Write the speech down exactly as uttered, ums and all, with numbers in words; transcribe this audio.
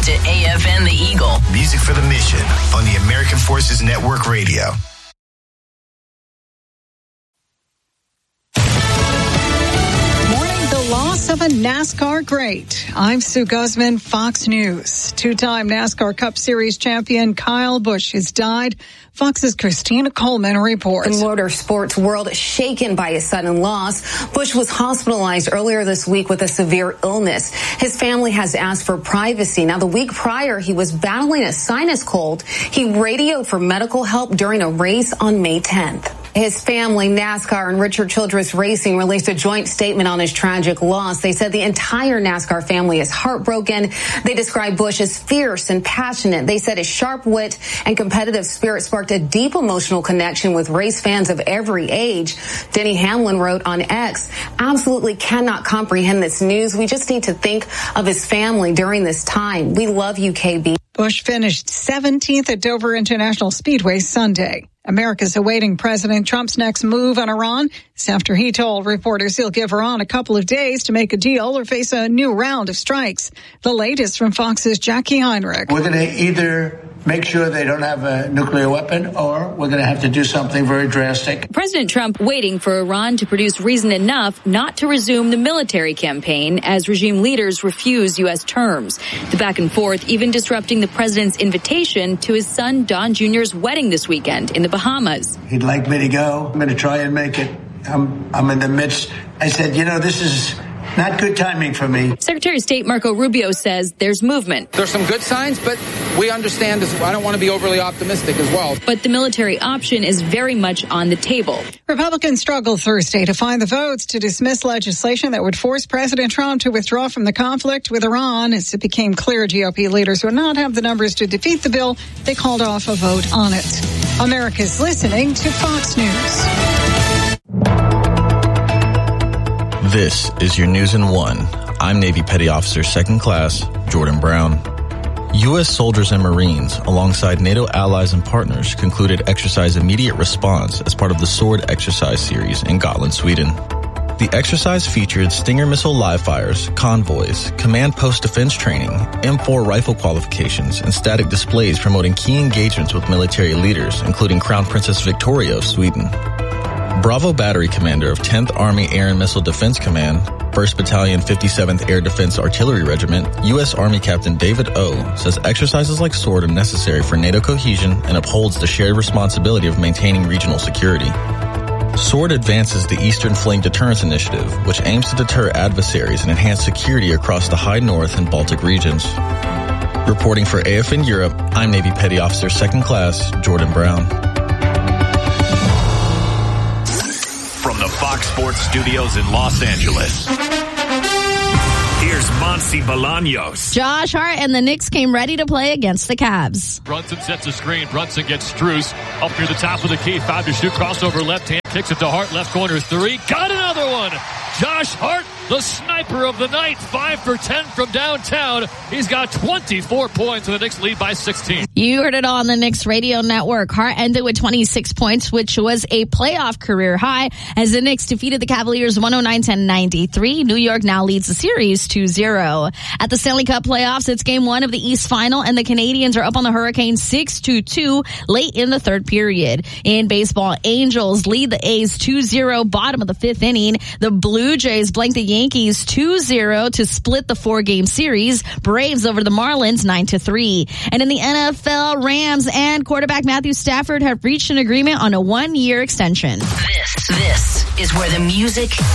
to A F N The Eagle. Music for the mission on the American Forces Network Radio. Loss of a NASCAR great. I'm Sue Guzman, Fox News. Two-time NASCAR Cup Series champion Kyle Busch has died. Fox's Christina Coleman reports. The motorsports world shaken by his sudden loss. Busch was hospitalized earlier this week with a severe illness. His family has asked for privacy. Now, the week prior, he was battling a sinus cold. He radioed for medical help during a race on May tenth. His family, NASCAR, and Richard Childress Racing released a joint statement on his tragic loss. They said the entire NASCAR family is heartbroken. They described Busch as fierce and passionate. They said his sharp wit and competitive spirit sparked a deep emotional connection with race fans of every age. Denny Hamlin wrote on X, absolutely cannot comprehend this news. We just need to think of his family during this time. We love you, K B. Busch finished seventeenth at Dover International Speedway Sunday. America's awaiting President Trump's next move on Iran. This after he told reporters he'll give Iran a couple of days to make a deal or face a new round of strikes. The latest from Fox's Jackie Heinrich. We're going to either make sure they don't have a nuclear weapon, or we're going to have to do something very drastic. President Trump waiting for Iran to produce reason enough not to resume the military campaign as regime leaders refuse U S terms. The back and forth even disrupting the president's invitation to his son Don Junior's wedding this weekend in the Bahamas. He'd like me to go. I'm going to try and make it. I'm, I'm in the midst. I said, you know, this is not good timing for me. Secretary of State Marco Rubio says there's movement. There's some good signs, but we understand this. I don't want to be overly optimistic as well. But the military option is very much on the table. Republicans struggled Thursday to find the votes to dismiss legislation that would force President Trump to withdraw from the conflict with Iran. As it became clear G O P leaders would not have the numbers to defeat the bill, they called off a vote on it. America's listening to Fox News. This is your News in One. I'm Navy Petty Officer Second Class Jordan Brown. U S soldiers and Marines, alongside NATO allies and partners, concluded Exercise Immediate Response as part of the SWORD exercise series in Gotland, Sweden. The exercise featured Stinger missile live fires, convoys, command post defense training, M four rifle qualifications, and static displays promoting key engagements with military leaders, including Crown Princess Victoria of Sweden. Bravo Battery Commander of tenth Army Air and Missile Defense Command, first Battalion fifty-seventh Air Defense Artillery Regiment, U S Army Captain David O. says exercises like SWORD are necessary for NATO cohesion and upholds the shared responsibility of maintaining regional security. SWORD advances the Eastern Flame Deterrence Initiative, which aims to deter adversaries and enhance security across the High North and Baltic regions. Reporting for A F N Europe, I'm Navy Petty Officer Second Class Jordan Brown. From the Fox Sports Studios in Los Angeles, here's Monsi Bolaños. Josh Hart and the Knicks came ready to play against the Cavs. Brunson sets a screen. Brunson gets Strus up near the top of the key. Five to shoot. Crossover left hand. Kicks it to Hart. Left corner three. Got another one. Josh Hart, the sniper of the night. Five for ten from downtown. He's got twenty-four points, and the Knicks lead by sixteen. You heard it all on the Knicks radio network. Hart ended with twenty-six points, which was a playoff career high, as the Knicks defeated the Cavaliers one oh nine to ninety-three. New York now leads the series two zero. At the Stanley Cup playoffs, it's game one of the East Final, and the Canadians are up on the Hurricanes six to two late in the third period. In baseball, Angels lead the A's two zero, bottom of the fifth inning. The Blue Jays blank the Yankees two zero to split the four-game series. Braves over the Marlins nine to three. And in the N F L, Rams and quarterback Matthew Stafford have reached an agreement on a one-year extension. This, this is where the music